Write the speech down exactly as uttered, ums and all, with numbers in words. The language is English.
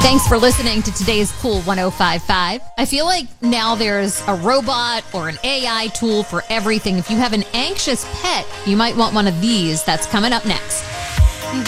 Thanks for listening to today's Cool one oh five point five. I feel like now there's a robot or an A I tool for everything. If you have an anxious pet, you might want one of these. That's coming up next.